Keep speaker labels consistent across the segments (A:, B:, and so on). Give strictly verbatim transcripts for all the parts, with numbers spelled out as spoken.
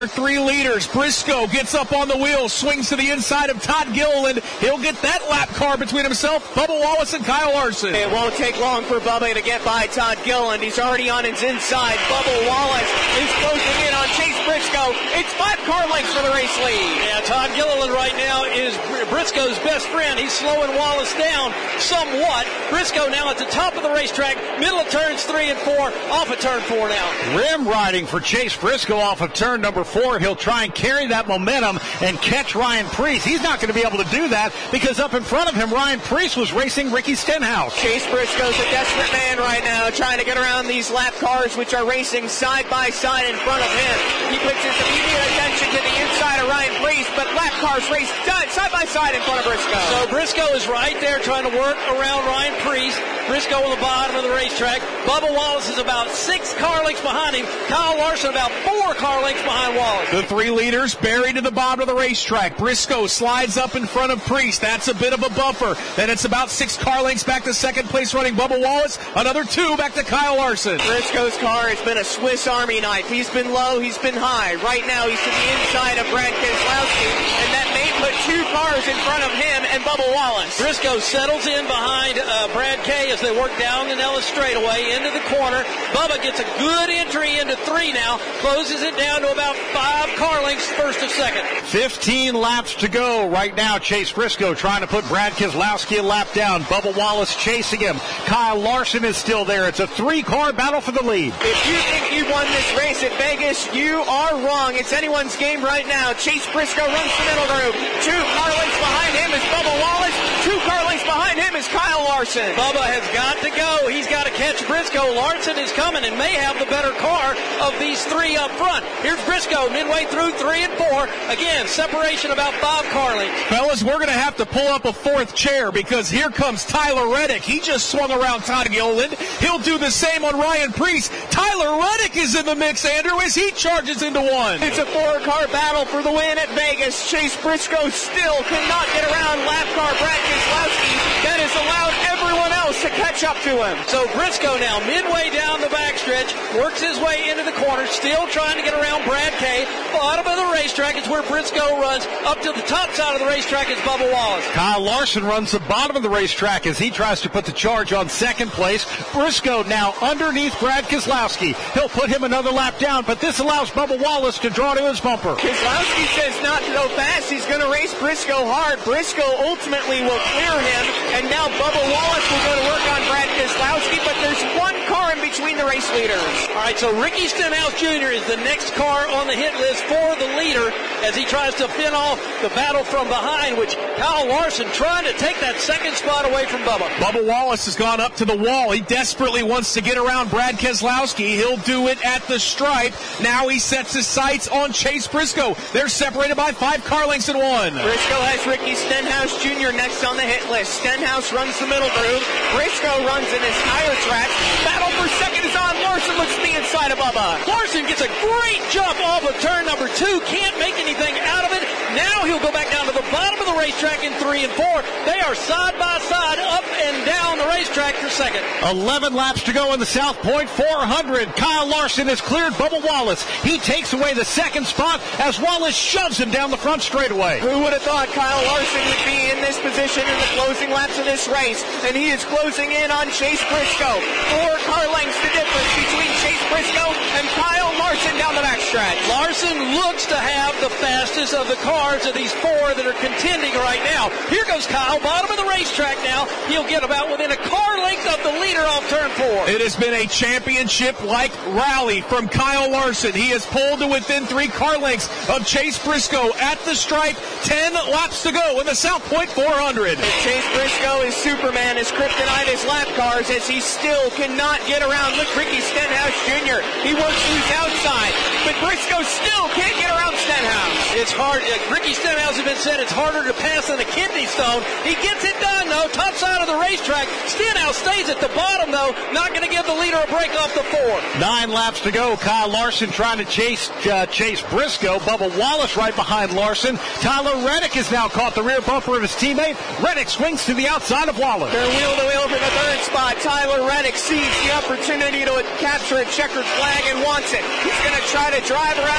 A: Three leaders. Briscoe gets up on the wheel, swings to the inside of Todd Gilliland. He'll get that lap car between himself, Bubba Wallace, and Kyle Larson.
B: It won't take long for Bubba to get by Todd Gilliland. He's already on his inside. Bubba Wallace is closing in on Chase Briscoe. It's five car lengths for the race lead.
C: Yeah, Todd Gilliland right now is Briscoe's best friend. He's slowing Wallace down somewhat. Briscoe now at the top of the racetrack, middle of turns three and four, off of turn four now.
D: Rim riding for Chase Briscoe off of turn number four. He'll try and carry that momentum and catch Ryan Preece. He's not going to be able to do that because up in front of him, Ryan Preece was racing Ricky Stenhouse.
B: Chase Briscoe's a desperate man right now, trying to get around these lap cars, which are racing side by side in front of him. He puts his immediate attention to the inside of Ryan Preece, but lap cars race side by side in front of Briscoe.
C: So Briscoe is right there trying to work around Ryan Preece. Briscoe on the bottom of the racetrack. Bubba Wallace is about six car lengths behind him. Kyle Larson about four car lengths behind Wallace.
A: The three leaders buried to the bottom of the racetrack. Briscoe slides up in front of Preece. That's a bit of a buffer. Then it's about six car lengths back to second place running Bubba Wallace. Another two back to Kyle Larson.
B: Briscoe's car has been a Swiss Army knife. He's been low, he's been high. Right now he's to the inside of Brad Keselowski, and that may put two cars in front of him and Bubba Wallace.
C: Briscoe settles in behind uh, Brad K as they work down the Nellis straightaway into the corner. Bubba gets a good entry into three now, closes it down to about five car lengths first of second.
D: fifteen laps to go right now. Chase Briscoe trying to put Brad Keselowski a lap down. Bubba Wallace chasing him. Kyle Larson is still there. It's a three-car battle for the lead.
B: If you think you won this race at Vegas, you are wrong. It's anyone's game right now. Chase Briscoe runs the middle group. Two car lengths behind him is Bubba Wallace. Two car lengths behind him is Kyle Larson.
C: Bubba has got to go. He's got to catch Briscoe. Larson is coming and may have the better car of these three up front. Here's Briscoe midway through three and four. Again, separation about five car lengths.
A: Fellas, we're going to have to pull up a fourth chair because here comes Tyler Reddick. He just swung around Todd Gilliland. He'll do the same on Ryan Preece. Tyler Reddick is in the mix, Andrew, as he charges into one.
B: It's a four-car battle for the win at Vegas. Chase Briscoe still cannot get around lap car Brad Keselowski. That has allowed everyone else to catch up to him.
C: So Briscoe now midway down the backstretch, works his way into the corner, still trying to get around Brad K. Bottom of the racetrack is where Briscoe runs. Up to the top side of the racetrack is Bubba Wallace.
D: Kyle Larson runs the bottom of the racetrack as he tries to put the charge on second place. Briscoe now underneath Brad Keselowski. He'll put him another lap down, but this allows Bubba Wallace to draw to his bumper.
B: Keselowski says not to go fast. He's going to race Briscoe hard. Briscoe ultimately will clear him, and now Bubba Wallace will go to work on Brad Keselowski, but there's one car in between the race leaders.
C: All right, so Ricky Stenhouse Junior is the next car on the hit list for the leader as he tries to fin off the battle from behind, which Kyle Larson trying to take that second spot away from Bubba.
A: Bubba Wallace has gone up to the wall. He desperately wants to get around Brad Keselowski. He'll do it at the stripe. Now he sets his sights on Chase Briscoe. They're separated by five car lengths in one.
B: Briscoe has Ricky Stenhouse Junior next on the hit list. Stenhouse runs the middle groove. Briscoe runs in his higher track. Battle for second is on. Larson looks to the inside of Bubba.
C: Larson gets a great jump off of turn number two. Can't make anything out of it. Now he'll go back down to the bottom of the racetrack in three and four. They are side by side, up and down the racetrack for second.
D: eleven laps to go in the South Point four hundred. Kyle Larson has cleared Bubba Wallace. He takes away the second spot as Wallace shoves him down the front straightaway.
B: Who would have thought Kyle Larson would be in this position in the closing laps of this race? And he is closing in on Chase Briscoe. Four car lengths the difference between Chase Briscoe and Kyle Larson down the backstretch.
C: Larson looks to have the fastest of the cars of these four that are contending right now. Here goes Kyle, bottom of the racetrack now. He'll get about within a car length of the leader off turn four.
A: It has been a championship-like rally from Kyle Larson. He has pulled to within three car lengths of Chase Briscoe at the stripe. Ten laps to go in the South Point four hundred.
B: And Chase Briscoe is Superman, his kryptonite, his lap cars, as he still cannot get around. Look, Ricky Stenhouse Junior He works to his outside, but Briscoe still can't get around Stenhouse.
C: It's hard. Uh, Ricky Stenhouse has been said it's harder to pass than a kidney stone. He gets it done, though. Top side of the racetrack. Stenhouse stays at the bottom, though. Not going to give the leader a break off the four.
D: Nine laps to go. Kyle Larson trying to chase uh, chase Briscoe. Bubba Wallace right behind Larson. Tyler Reddick has now caught the rear bumper of his teammate. Reddick swings to the outside of Wallace.
B: They're wheel to wheel for the third spot. Tyler Reddick sees the opportunity to capture a checkered flag and wants it. He's going to try to drive around Bubba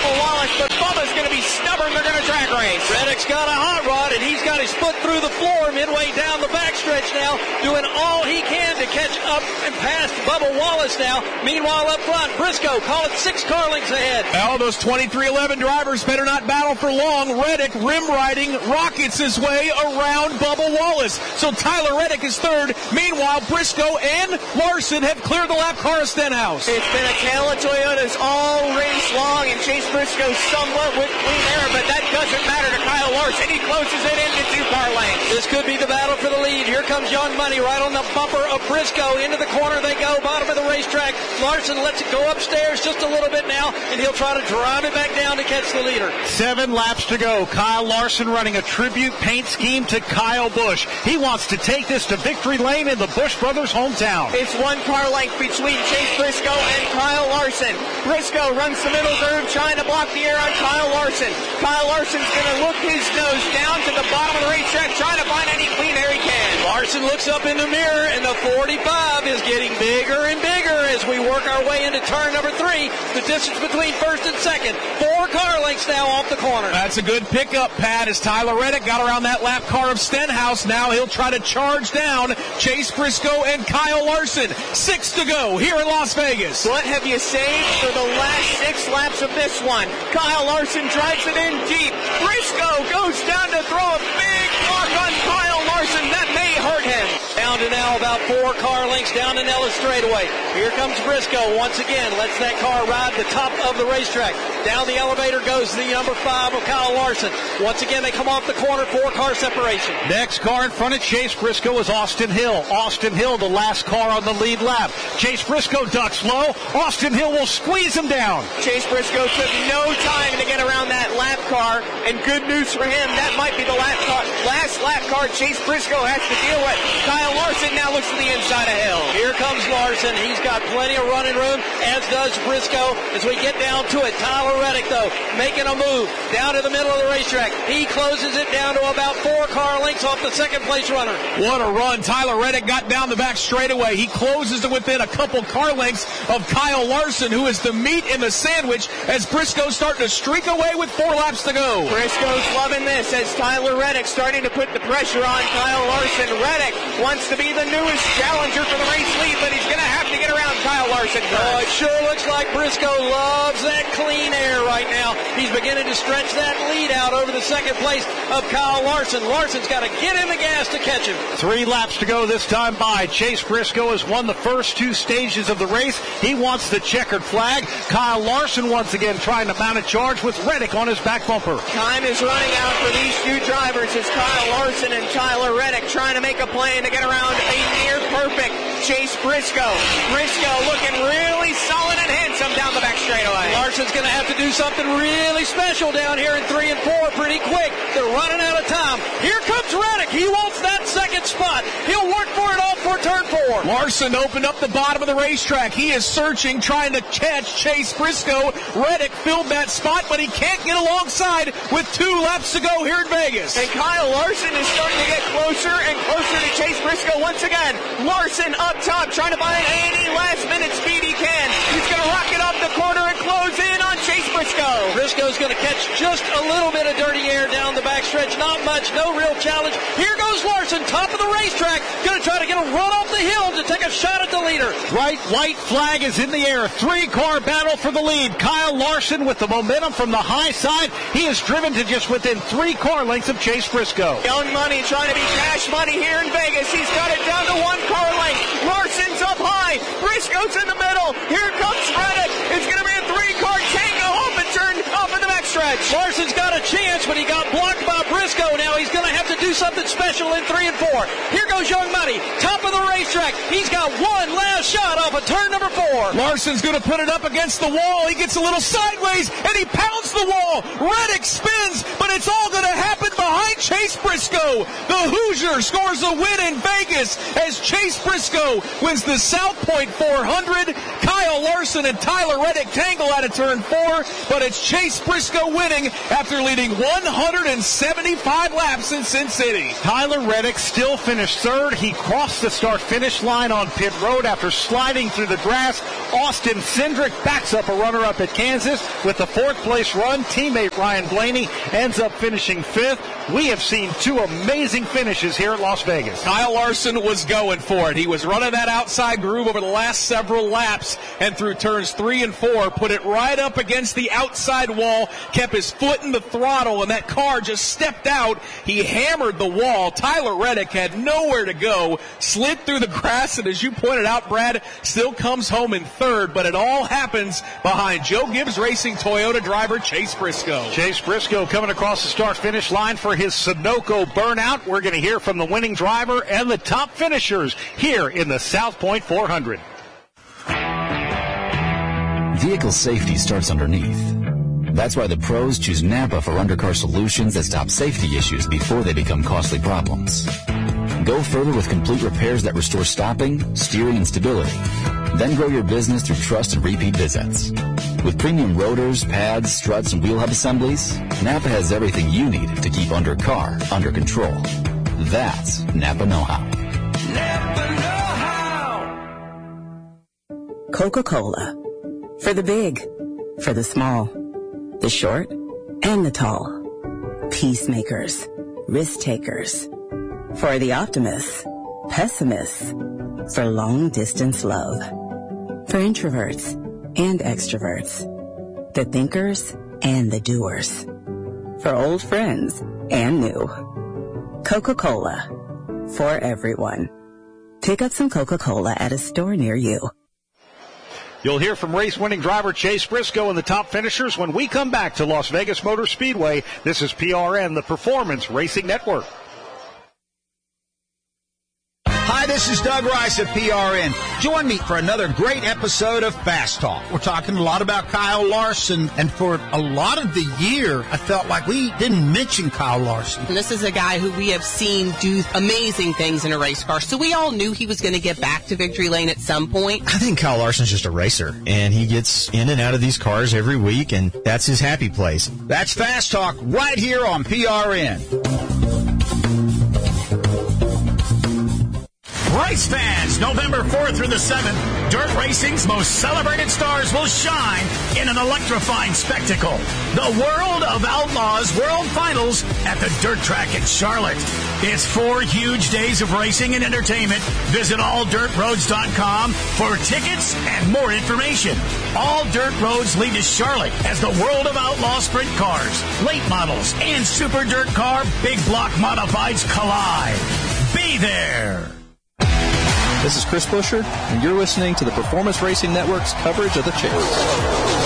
B: Bubba Wallace, but Bubba's going to be stubborn. They're going to drag race.
C: Reddick's got a hot rod, and he's got his foot through the floor midway down the backstretch now, doing all he can to catch up and past Bubba Wallace now. Meanwhile, up front, Briscoe, call it six car lengths ahead.
A: Well, those twenty-three eleven drivers better not battle for long. Reddick, rim riding, rockets his way around Bubba Wallace. So Tyler Reddick is third. Meanwhile, Briscoe and Larson have cleared the lap car of Stenhouse.
B: It's been a tale of Toyotas all race long, and Chase Briscoe somewhat with clean air, but that doesn't matter to Kyle Larson. He closes it into two car lengths.
C: This could be the battle for the lead. Here comes Young Money right on the bumper of Briscoe. Into the corner they go, bottom of the racetrack. Larson lets it go upstairs just a little bit now, and he'll try to drive it back down to catch the leader.
D: Seven laps to go. Kyle Larson running a tribute paint scheme to Kyle Busch. He wants to take this to victory lane in the Busch brothers' hometown.
B: It's one car length between Chase Briscoe and Kyle Larson. Briscoe runs the middle groove trying to block the air on Kyle Larson. Kyle Larson's going to look his nose down to the bottom of the racetrack trying to find any clean air he can.
C: Larson looks up in the mirror, and the forty-five is getting bigger and bigger as we work our way into turn number three. The distance between first and second, four car lengths now off the corner.
A: That's a good pickup, Pat, as Tyler Reddick got around that lap car of Stenhouse. Now he'll try to charge down Chase Briscoe and Kyle Larson. Six to go here in Las Vegas.
B: What have you saved for the last six laps of this one? Kyle Larson drives it in deep. Briscoe goes down to throw a big block on Kyle Larson. That may hurt him.
C: Down to now about four car lengths down to Nellis straightaway. Here comes Briscoe once again. Lets that car ride the top of the racetrack. Down the elevator goes the number five of Kyle Larson. Once again, they come off the corner, four car separation.
D: Next car in front of Chase Briscoe is Austin Hill. Austin Hill, the last car on the lead lap. Chase Briscoe ducks low. Austin Hill will squeeze him down.
B: Chase Briscoe took no time to get around that lap car, and good news for him, that might be the last, car, last lap car Chase Briscoe has to deal with. Kyle Larson now looks to the inside of Hill.
C: Here comes Larson. He's got plenty of running room, as does Briscoe. As we get down to it, Tyler Reddick, though, making a move down to the middle of the racetrack. He closes it down to about four car lengths off the second place runner.
A: What a run. Tyler Reddick got down the back straightaway. He closes to within a couple car lengths of Kyle Larson, who is the meat in the sandwich, as Briscoe's starting to streak away with four laps to go.
B: Briscoe's loving this as Tyler Reddick starting to put the pressure on Kyle Larson. Reddick wants to be the newest challenger for the race lead, but he's going to have to get around Kyle Larson first.
C: Oh, it sure looks like Briscoe loves that clean air right now. He's beginning to stretch that lead out over the second place of Kyle Larson. Larson's got to get in the gas to catch him.
D: Three laps to go this time by. Chase Briscoe has won the first two stages of the race. He wants the checkered flag. Kyle Larson once again trying to mount a charge with Reddick on his back bumper.
B: Time is running out for these two drivers as Kyle Larson and Tyler Reddick trying to make a plan to get around a near-perfect Chase Briscoe. Briscoe looking really solid and handsome down the back straightaway.
C: Larson's going to have to do something really special down here in three and four pretty quick. They're running out of time. Here comes Reddick. He wants that second spot. He'll work for it all for turn four.
A: Larson opened up the bottom of the racetrack. He is searching, trying to catch Chase Briscoe. Reddick filled that spot, but he can't get alongside with two laps to go here in Vegas.
B: And Kyle Larson is starting to get closer and closer to Chase Briscoe once again. Larson up top trying to find any last minute speed he can. He's going to rocket up the corner and close in on Chase Briscoe.
C: Briscoe's going to catch just a little bit of dirty air down the backstretch. Not much, no real challenge. Here goes Larson, top of the racetrack. Going to try to get a run off the hill to take a shot at the leader.
D: Right white flag is in the air. Three-car battle for the lead. Kyle Larson with the momentum from the high side. He is driven to just within three car lengths of Chase Briscoe.
B: Young Money trying to be cash money here in Vegas. He's got it down to one car length. Larson's up high. Briscoe's in the middle. Here comes Reddick. It's going to be a three-car tango off and turn off in the backstretch.
C: Larson's got a chance, but he got blocked by Briscoe. Now he's going to have to do something special in three and four. Here goes Young Money, top of the racetrack. He's got one last shot off of turn number four.
A: Larson's going to put it up against the wall. He gets a little sideways, and he pounds the wall. Reddick spins, but it's all going to happen behind Chase Briscoe. The Hoosier scores a win in Vegas as Chase Briscoe wins the South Point four hundred. Kyle Larson and Tyler Reddick tangle out of turn four, but it's Chase Briscoe winning after leading one hundred seventy-five laps in Sin City.
D: Tyler Reddick still finished third. He crossed the start-finish line on pit road after sliding through the grass Austin Cindric backs up a runner-up at Kansas with the fourth-place run. Teammate Ryan Blaney ends up finishing fifth. We have seen two amazing finishes here at Las Vegas.
A: Kyle Larson was going for it. He was running that outside groove over the last several laps, and through turns three and four, put it right up against the outside wall, kept his foot in the throttle, and that car just stepped out. He hammered the wall. Tyler Reddick had nowhere to go, slid through the grass, and as you pointed out, Brad, still comes home in third, but it all happens behind Joe Gibbs Racing Toyota driver Chase Briscoe.
D: Chase Briscoe coming across the start-finish line for his Sunoco burnout. We're going to hear from the winning driver and the top finishers here in the South Point four hundred.
E: Vehicle safety starts underneath. That's why the pros choose Napa for undercar solutions that stop safety issues before they become costly problems. Go further with complete repairs that restore stopping, steering, and stability. Then grow your business through trust and repeat visits. With premium rotors, pads, struts, and wheel hub assemblies, Napa has everything you need to keep undercar under control. That's Napa know-how.
F: Napa know-how.
G: Coca-Cola. For the big, for the small, the short, and the tall. Peacemakers, risk takers. For the optimists, pessimists. For long-distance love. For introverts and extroverts. The thinkers and the doers. For old friends and new. Coca-Cola. For everyone. Pick up some Coca-Cola at a store near you.
D: You'll hear from race-winning driver Chase Briscoe and the top finishers when we come back to Las Vegas Motor Speedway. This is P R N, the Performance Racing Network.
H: Hi, this is Doug Rice at P R N. Join me for another great episode of Fast Talk. We're talking a lot about Kyle Larson, and for a lot of the year, I felt like we didn't mention Kyle Larson.
I: And this is a guy who we have seen do amazing things in a race car, so we all knew he was going to get back to victory lane at some point.
J: I think Kyle Larson's just a racer, and he gets in and out of these cars every week, and that's his happy place.
H: That's Fast Talk right here on P R N.
K: Race fans, November fourth through the seventh, dirt racing's most celebrated stars will shine in an electrifying spectacle. The World of Outlaws World Finals at the Dirt Track in Charlotte. It's four huge days of racing and entertainment. Visit all dirt roads dot com for tickets and more information. All dirt roads lead to Charlotte as the World of Outlaw sprint cars, late models, and super dirt car big block modifieds collide. Be there.
L: This is Chris Buescher, and you're listening to the Performance Racing Network's coverage of the Chase.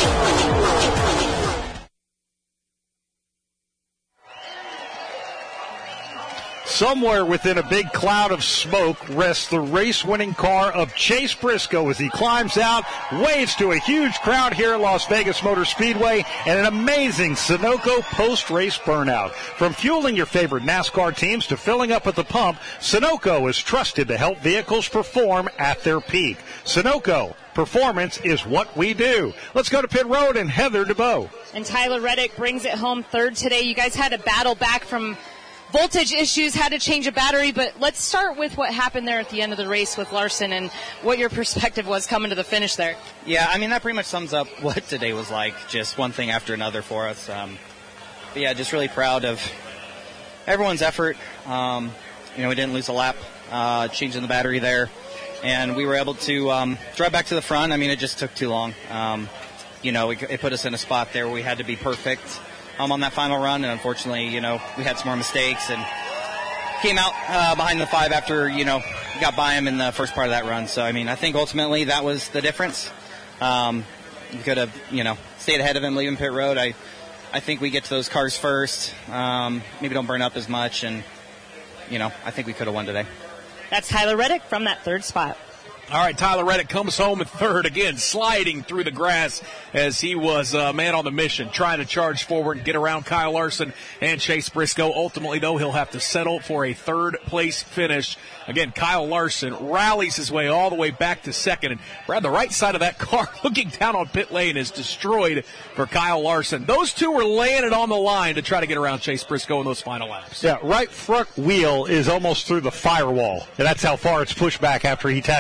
D: Somewhere within a big cloud of smoke rests the race-winning car of Chase Briscoe as he climbs out, waves to a huge crowd here at Las Vegas Motor Speedway, and an amazing Sunoco post-race burnout. From fueling your favorite NASCAR teams to filling up at the pump, Sunoco is trusted to help vehicles perform at their peak. Sunoco, performance is what we do. Let's go to pit road and Heather DeBow.
M: And Tyler Reddick brings it home third today. You guys had a battle back from voltage issues, had to change a battery, but let's start with what happened there at the end of the race with Larson and what your perspective was coming to the finish there.
N: Yeah, I mean, that pretty much sums up what today was like, just one thing after another for us. Um, but yeah, just really proud of everyone's effort. Um, you know, we didn't lose a lap uh, changing the battery there, and we were able to um, drive back to the front. I mean, it just took too long. Um, you know, it, it put us in a spot there where we had to be perfect Um, on that final run, and unfortunately, you know, we had some more mistakes and came out uh, behind the five after, you know, got by him in the first part of that run. So, I mean, I think ultimately that was the difference. Um, we could have, you know, stayed ahead of him leaving pit road. I I think we get to those cars first, um, maybe don't burn up as much, and, you know, I think we could have won today.
M: That's Tyler Reddick from that third spot.
A: All right, Tyler Reddick comes home in third again, sliding through the grass as he was a uh, man on the mission, trying to charge forward and get around Kyle Larson and Chase Briscoe. Ultimately, though, he'll have to settle for a third-place finish. Again, Kyle Larson rallies his way all the way back to second. And, Brad, the right side of that car looking down on pit lane is destroyed for Kyle Larson. Those two were laying it on the line to try to get around Chase Briscoe in those final laps.
D: Yeah, right front wheel is almost through the firewall, and that's how far it's pushed back after he tagged the wall.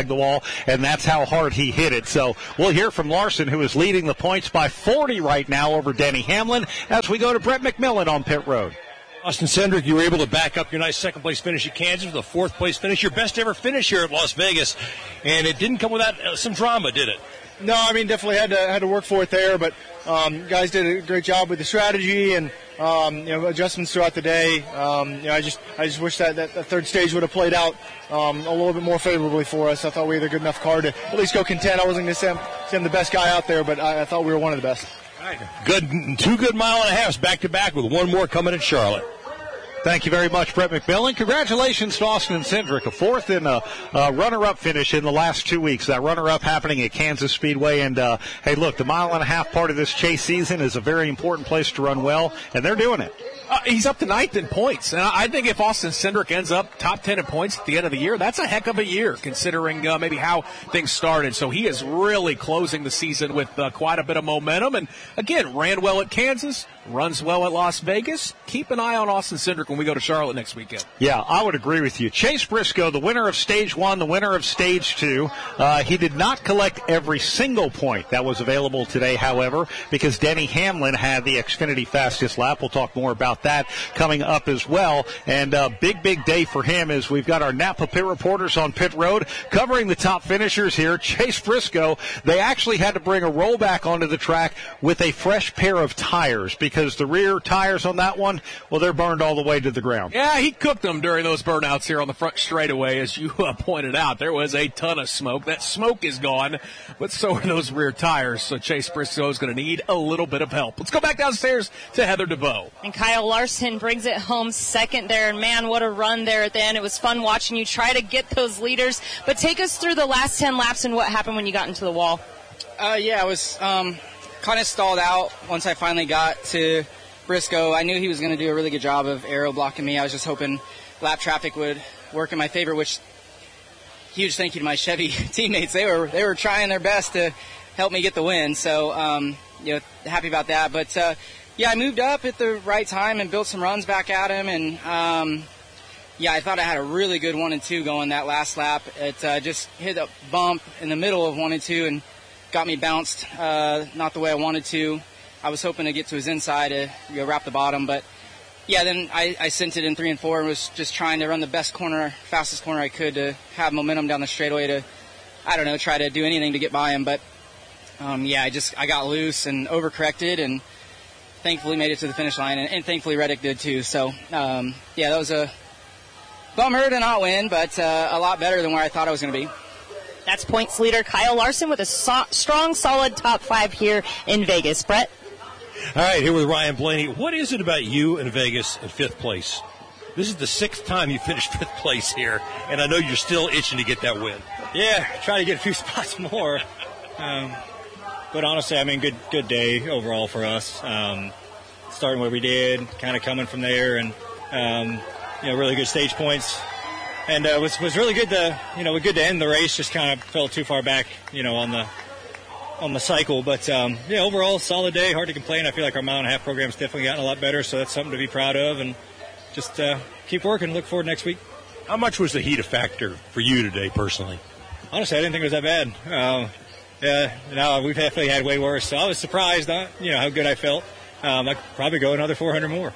D: well, and that's how hard he hit it. So we'll hear from Larson, who is leading the points by forty right now over Denny Hamlin, as we go to Brett McMillan on pit road.
F: Austin Cindric, you were able to back up your nice second-place finish at Kansas with a fourth-place finish, your best ever finish here at Las Vegas, and it didn't come without uh, some drama, did it?
O: No, I mean, definitely had to had to work for it there, but um, guys did a great job with the strategy and um, you know, adjustments throughout the day. Um, you know, I just I just wish that that, that third stage would have played out um, a little bit more favorably for us. I thought we had a good enough car to at least go contend. I wasn't going to say I'm, say I'm the best guy out there, but I, I thought we were one of the best.
F: Good, two good mile and a halves back to back with one more coming at Charlotte.
D: Thank you very much, Brett McMillan. Congratulations to Austin and Cindric, a fourth and a, a runner-up finish in the last two weeks. That runner-up happening at Kansas Speedway. And, uh, hey, look, the mile and a half part of this chase season is a very important place to run well, and they're doing it.
A: Uh, he's up to ninth in points. And I think if Austin Cindric ends up top ten in points at the end of the year, that's a heck of a year, considering uh, maybe how things started. So he is really closing the season with uh, quite a bit of momentum. And, again, ran well at Kansas, runs well at Las Vegas. Keep an eye on Austin Cindric when we go to Charlotte next weekend.
D: Yeah, I would agree with you. Chase Briscoe, the winner of stage one, the winner of stage two. Uh, he did not collect every single point that was available today, however, because Denny Hamlin had the Xfinity fastest lap. We'll talk more about that coming up as well. And uh, big, big day for him as we've got our Napa pit reporters on pit road covering the top finishers here. Chase Briscoe, they actually had to bring a rollback onto the track with a fresh pair of tires because the rear tires on that one, well, they're burned all the way to the ground.
A: Yeah, he cooked them during those burnouts here on the front straightaway, as you uh, pointed out. There was a ton of smoke. That smoke is gone, but so are those rear tires. So Chase Briscoe is going to need a little bit of help. Let's go back downstairs to Heather DeVoe.
M: And Kyle Larson brings it home second there. And, man, what a run there at the end. It was fun watching you try to get those leaders. But take us through the last ten laps and what happened when you got into the wall.
P: Uh, yeah, I was um, kind of stalled out once I finally got to Briscoe. I knew he was going to do a really good job of aero blocking me. I was just hoping lap traffic would work in my favor, which huge thank you to my Chevy teammates. They were they were trying their best to help me get the win. So, um, you know, happy about that. But, uh, yeah, I moved up at the right time and built some runs back at him. And, um, yeah, I thought I had a really good one and two going that last lap. It uh, just hit a bump in the middle of one and two and got me bounced uh, not the way I wanted to. I was hoping to get to his inside to you know, wrap the bottom. But, yeah, then I, I sent it in three and four and was just trying to run the best corner, fastest corner I could to have momentum down the straightaway to, I don't know, try to do anything to get by him. But, um, yeah, I just I got loose and overcorrected and thankfully made it to the finish line. And, and thankfully Reddick did too. So, um, yeah, that was a bummer to not win, but uh, a lot better than where I thought I was going to be.
M: That's points leader Kyle Larson with a so- strong, solid top five here in Vegas. Brett?
F: All right, here with Ryan Blaney. What is it about you in Vegas in fifth place? This is the sixth time you finished fifth place here, and I know you're still itching to get that win.
Q: Yeah, try to get a few spots more. Um, but honestly, I mean, good good day overall for us. Um, starting where we did, kind of coming from there, and um, you know, really good stage points. And uh, was was really good to you know good to end the race. Just kind of fell too far back, you know, on the on the cycle. But um, yeah, overall solid day. Hard to complain. I feel like our mile and a half program's definitely gotten a lot better. So that's something to be proud of. And just uh, keep working. Look forward to next week.
F: How much was the heat a factor for you today, personally?
Q: Honestly, I didn't think it was that bad. Uh, yeah, no, we've definitely had way worse. So I was surprised, uh, you know, how good I felt. Um, I could probably go another four hundred more.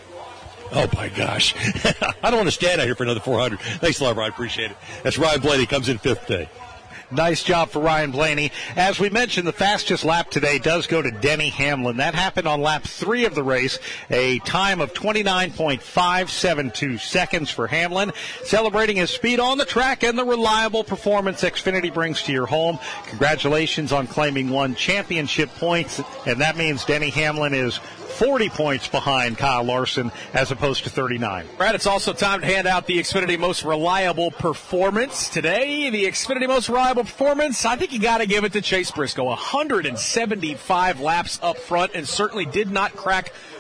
F: Oh, my gosh. I don't want to stand out here for another four hundred. Thanks a lot, Ryan. Appreciate it. That's Ryan Blaney. Comes in fifth day.
D: Nice job for Ryan Blaney. As we mentioned, the fastest lap today does go to Denny Hamlin. That happened on lap three of the race, a time of twenty-nine point five seven two seconds for Hamlin, celebrating his speed on the track and the reliable performance Xfinity brings to your home. Congratulations on claiming one championship points, and that means Denny Hamlin is forty points behind Kyle Larson as opposed to thirty-nine.
A: Brad, it's also time to hand out the Xfinity Most Reliable Performance. Today, the Xfinity Most Reliable Performance, I think you got to give it to Chase Briscoe. one hundred seventy-five laps up front and certainly did not crack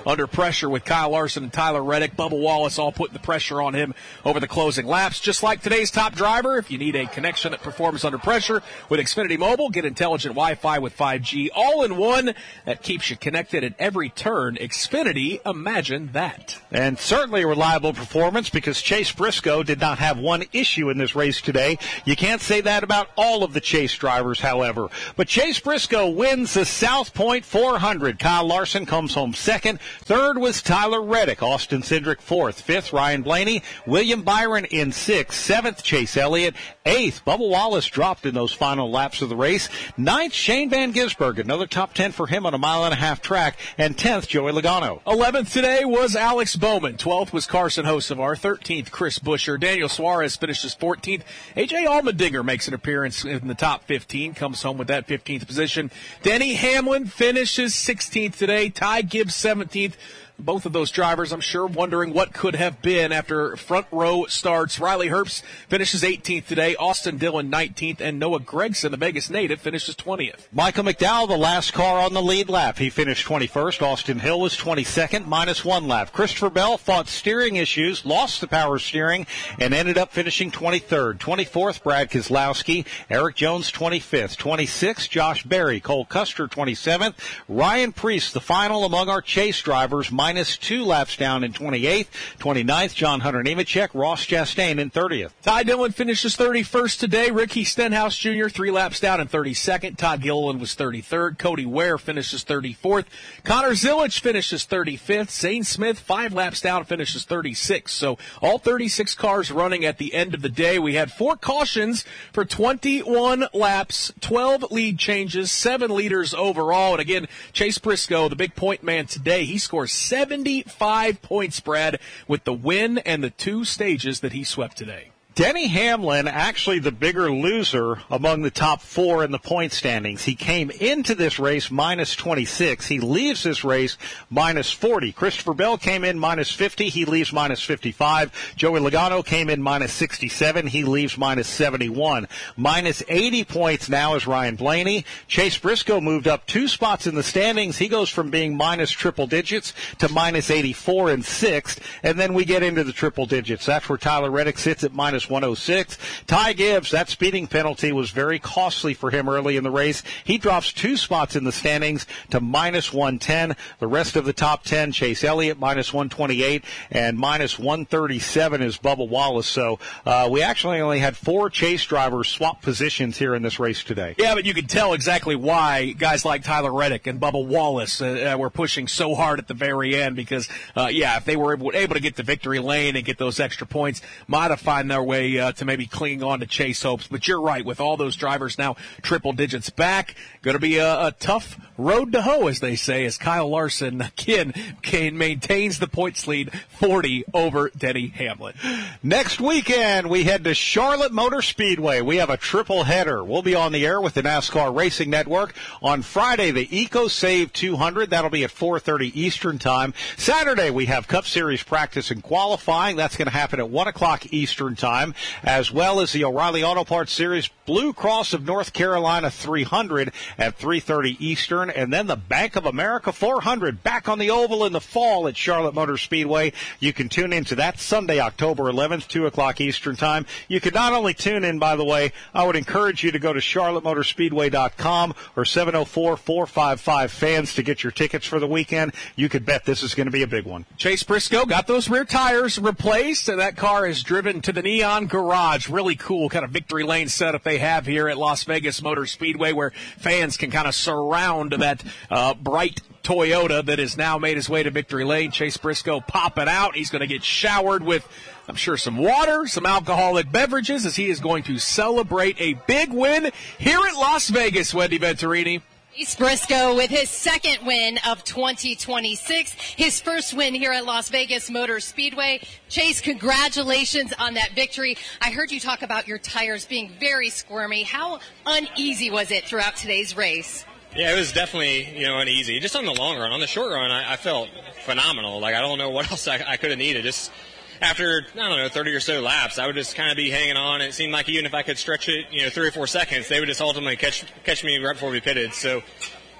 A: under pressure with Kyle Larson and Tyler Reddick. Bubba Wallace all putting the pressure on him over the closing laps. Just like today's top driver, if you need a connection that performs under pressure with Xfinity Mobile, get intelligent Wi-Fi with five G all in one that keeps you connected at every turn. Xfinity, imagine that.
D: And certainly a reliable performance because Chase Briscoe did not have one issue in this race today. You can't say that about all of the Chase drivers, however. But Chase Briscoe wins the South Point four hundred. Kyle Larson comes home second. Third was Tyler Reddick. Austin Cindric fourth. Fifth, Ryan Blaney. William Byron in sixth. Seventh, Chase Elliott. Eighth, Bubba Wallace dropped in those final laps of the race. Ninth, Shane Van Gisbergen. Another top ten for him on a mile and a half track. And tenth, Joey Logano.
A: eleventh today was Alex Bowman. twelfth was Carson Hocevar. thirteenth, Chris Buescher. Daniel Suarez finishes fourteenth. A J Allmendinger makes an appearance in the top fifteen. Comes home with that fifteenth position. Denny Hamlin finishes sixteenth today. Ty Gibbs seventeenth. Both of those drivers, I'm sure, wondering what could have been after front row starts. Riley Herbst finishes eighteenth today. Austin Dillon nineteenth. And Noah Gragson, the Vegas native, finishes twentieth.
D: Michael McDowell, the last car on the lead lap. He finished twenty-first. Austin Hill was twenty-second, minus one lap. Christopher Bell fought steering issues, lost the power steering, and ended up finishing twenty-third. twenty-fourth, Brad Keselowski. Eric Jones, twenty-fifth. twenty-sixth, Josh Berry. Cole Custer, twenty-seventh. Ryan Preece, the final among our Chase drivers, minus two laps down in twenty-eighth. twenty-ninth, John Hunter Nemechek. Ross Chastain in thirtieth.
A: Ty Dillon finishes thirty-first today. Ricky Stenhouse Junior three laps down in thirty-second. Todd Gilliland was thirty-third. Cody Ware finishes thirty-fourth. Connor Zilic finishes thirty-fifth. Zane Smith, five laps down, finishes thirty-sixth. So all thirty-six cars running at the end of the day. We had four cautions for twenty-one laps, twelve lead changes, seven leaders overall. And again, Chase Briscoe, the big point man today, he scores seventy-five points, Brad, with the win and the two stages that he swept today.
D: Denny Hamlin, actually the bigger loser among the top four in the point standings. He came into this race minus twenty-six. He leaves this race minus forty. Christopher Bell came in minus fifty. He leaves minus fifty-five. Joey Logano came in minus sixty-seven. He leaves minus seventy-one. Minus eighty points now is Ryan Blaney. Chase Briscoe moved up two spots in the standings. He goes from being minus triple digits to minus eighty-four in sixth. And then we get into the triple digits. That's where Tyler Reddick sits at minus one oh six. Ty Gibbs, that speeding penalty was very costly for him early in the race. He drops two spots in the standings to minus one ten. The rest of the top ten, Chase Elliott, minus one twenty-eight, and minus one thirty-seven is Bubba Wallace. So uh, we actually only had four Chase drivers swap positions here in this race today.
A: Yeah, but you can tell exactly why guys like Tyler Reddick and Bubba Wallace uh, uh, were pushing so hard at the very end because, uh, yeah, if they were able, able to get to victory lane and get those extra points, might have found their way Uh, to maybe clinging on to Chase hopes. But you're right, with all those drivers now triple digits back, going to be a, a tough road to hoe, as they say, as Kyle Larson again can, maintains the points lead forty over Denny Hamlin.
D: Next weekend, we head to Charlotte Motor Speedway. We have a triple header. We'll be on the air with the NASCAR Racing Network. On Friday, the EcoSave two hundred. That'll be at four thirty Eastern Time. Saturday, we have Cup Series practice and qualifying. That's going to happen at one o'clock Eastern Time, as well as the O'Reilly Auto Parts Series Blue Cross of North Carolina three hundred at three thirty Eastern, and then the Bank of America four hundred back on the oval in the fall at Charlotte Motor Speedway. You can tune into that Sunday, October eleventh, two o'clock Eastern Time. You can not only tune in, by the way, I would encourage you to go to charlotte motor speedway dot com or seven oh four, four five five, FANS to get your tickets for the weekend. You could bet this is going to be a big one.
A: Chase Briscoe got those rear tires replaced, and that car is driven to the Neon Garage. Really cool kind of victory lane setup they have here at Las Vegas Motor Speedway, where fans can kind of surround that uh, bright Toyota that has now made his way to victory lane. Chase Briscoe popping out. He's going to get showered with, I'm sure, some water, some alcoholic beverages, as he is going to celebrate a big win here at Las Vegas, Wendy Venturini.
R: Chase Briscoe with his second win of twenty twenty-six, his first win here at Las Vegas Motor Speedway. Chase, congratulations on that victory. I heard you talk about your tires being very squirmy. How uneasy was it throughout today's race?
S: Yeah, it was definitely, you know, uneasy. Just on the long run. On the short run, I, I felt phenomenal. Like, I don't know what else I, I could have needed. Just after, I don't know, thirty or so laps, I would just kind of be hanging on. It seemed like even if I could stretch it, you know, three or four seconds, they would just ultimately catch catch me right before we pitted. So,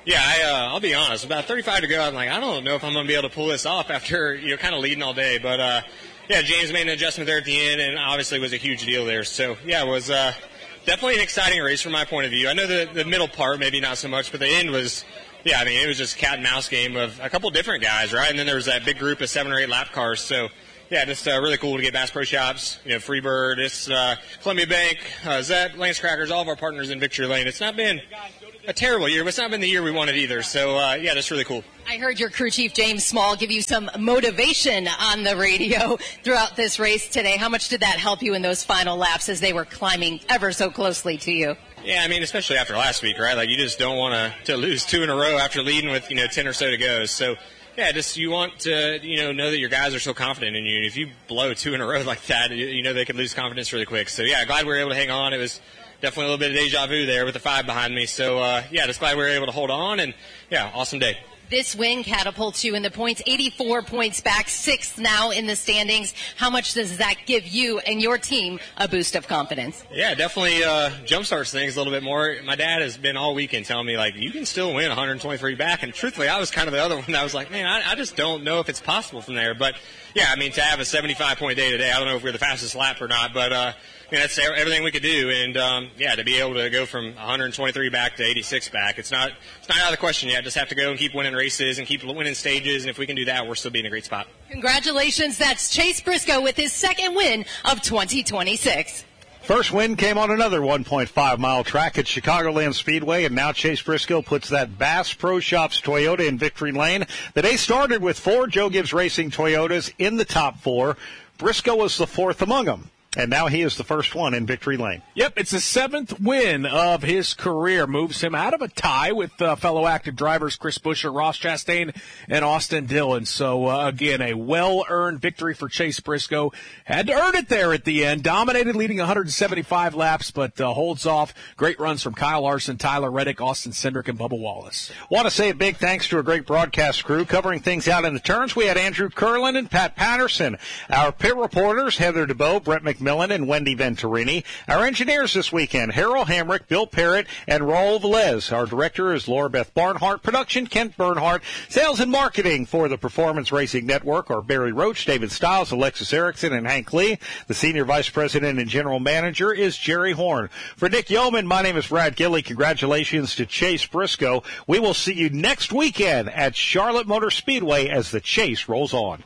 S: Yeah, I, uh, I'll be honest. About thirty-five to go, I'm like, I don't know if I'm going to be able to pull this off after, you know, kind of leading all day. But, uh, yeah, James made an adjustment there at the end, and obviously was a huge deal there. So, yeah, it was uh, definitely an exciting race from my point of view. I know the, the middle part, maybe not so much, but the end was, yeah, I mean, it was just cat and mouse game of a couple different guys, right? And then there was that big group of seven or eight lap cars. So, yeah, just uh, really cool to get Bass Pro Shops, you know, Freebird, it's uh, Columbia Bank, uh, Zet, Lance Crackers, all of our partners in Victory Lane. It's not been a terrible year, but it's not been the year we wanted either. So, uh, yeah, that's really cool.
R: I heard your crew chief, James Small, give you some motivation on the radio throughout this race today. How much did that help you in those final laps as they were climbing ever so closely to you?
S: Yeah, I mean, especially after last week, right? Like, you just don't want to to lose two in a row after leading with, you know, ten or so to go. So, yeah, just you want to, you know, know that your guys are so confident in you. And if you blow two in a row like that, you, you know they could lose confidence really quick. So, yeah, glad we were able to hang on. It was definitely a little bit of deja vu there with the five behind me. So, uh, yeah, just glad we were able to hold on. And, yeah, awesome day.
R: This win catapults you in the points, eighty-four points back, sixth now in the standings. How much does that give you and your team a boost of confidence?
S: Yeah, definitely uh, jumpstarts things a little bit more. My dad has been all weekend telling me, like, you can still win one hundred twenty-three back. And truthfully, I was kind of the other one that was like, man, I, I just don't know if it's possible from there. But, yeah, I mean, to have a seventy-five point day today, I don't know if we're the fastest lap or not, but uh, I mean, that's everything we could do. And, um, yeah, to be able to go from one hundred twenty-three back to eighty-six back, it's not it's not out of the question yet. Just have to go and keep winning races and keep winning stages. And if we can do that, we're still be in a great spot.
R: Congratulations. That's Chase Briscoe with his second win of twenty twenty-six.
D: First win came on another one point five mile track at Chicagoland Speedway, and now Chase Briscoe puts that Bass Pro Shops Toyota in victory lane. The day started with four Joe Gibbs Racing Toyotas in the top four. Briscoe was the fourth among them. And now he is the first one in victory lane.
A: Yep, it's the seventh win of his career. Moves him out of a tie with uh, fellow active drivers Chris Buescher, Ross Chastain, and Austin Dillon. So, uh, again, a well-earned victory for Chase Briscoe. Had to earn it there at the end. Dominated, leading one hundred seventy-five laps, but uh, holds off. Great runs from Kyle Larson, Tyler Reddick, Austin Cindric, and Bubba Wallace.
D: Want to say a big thanks to a great broadcast crew covering things out in the turns. We had Andrew Curlin and Pat Patterson. Our pit reporters, Heather DeBoe, Brett McMillan, and Wendy Venturini. Our engineers this weekend, Harold Hamrick, Bill Parrott, and Raul Velez. Our director is Laura Beth Barnhart. Production, Kent Bernhardt. Sales and marketing for the Performance Racing Network are Barry Roach, David Stiles, Alexis Erickson, and Hank Lee. The senior vice president and general manager is Jerry Horn. For Nick Yeoman, my name is Brad Gilley. Congratulations to Chase Briscoe. We will see you next weekend at Charlotte Motor Speedway as the chase rolls on.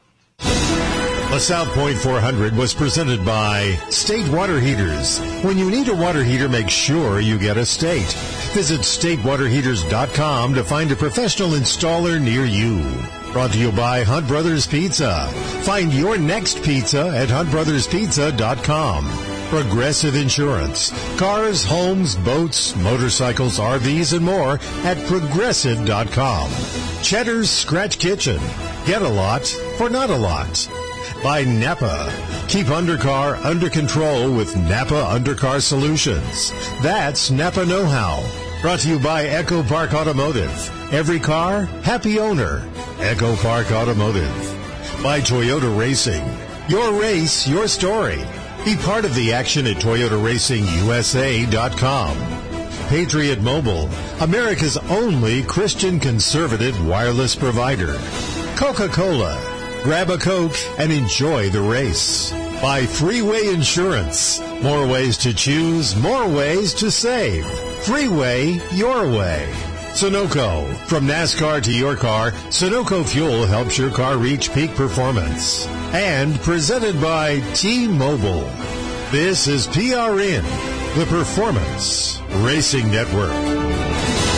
T: LaSalle Point four hundred was presented by State Water Heaters. When you need a water heater, make sure you get a State. Visit state water heaters dot com to find a professional installer near you. Brought to you by Hunt Brothers Pizza. Find your next pizza at hunt brothers pizza dot com. Progressive Insurance. Cars, homes, boats, motorcycles, R Vs, and more at progressive dot com. Cheddar's Scratch Kitchen. Get a lot for not a lot. By Napa. Keep undercar under control with Napa Undercar Solutions. That's Napa Know-How. Brought to you by Echo Park Automotive. Every car, happy owner. Echo Park Automotive. By Toyota Racing. Your race, your story. Be part of the action at Toyota Racing U S A dot com. Patriot Mobile. America's only Christian conservative wireless provider. Coca-Cola. Grab a Coke and enjoy the race. By Freeway Insurance. More ways to choose, more ways to save. Freeway your way. Sunoco. From NASCAR to your car, Sunoco Fuel helps your car reach peak performance. And presented by T-Mobile. This is P R N, the Performance Racing Network.